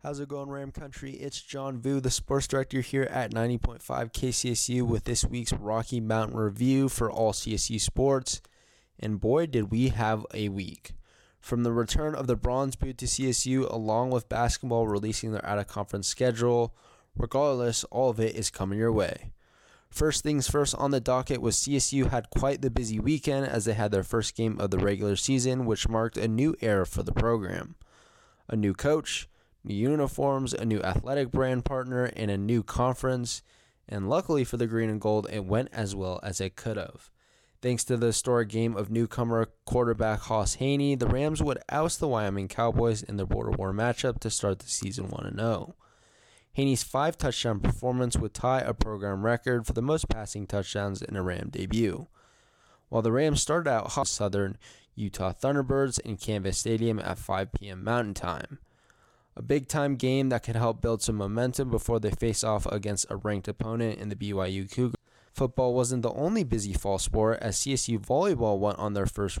How's it going, Ram Country? It's John Vu, the sports director here at 90.5 KCSU with this week's Rocky Mountain Review for all CSU sports. And boy, did we have a week. From the return of the Bronze Boot to CSU, along with basketball releasing their out-of-conference schedule, regardless, all of it is coming your way. First things first on the docket was CSU had quite the busy weekend as they had their first game of the regular season, which marked a new era for the program. A new coach, new uniforms, a new athletic brand partner, and a new conference. And luckily for the green and gold, it went as well as it could have. Thanks to the historic game of newcomer quarterback Hauss Hejny, the Rams would oust the Wyoming Cowboys in their border war matchup to start the season 1-0. Hejny's 5-touchdown performance would tie a program record for the most passing touchdowns in a Ram debut. While the Rams started out hot, Southern Utah Thunderbirds in Canvas Stadium at 5 p.m. Mountain Time. A big-time game that could help build some momentum before they face off against a ranked opponent in the BYU Cougars. Football wasn't the only busy fall sport as CSU volleyball went on their first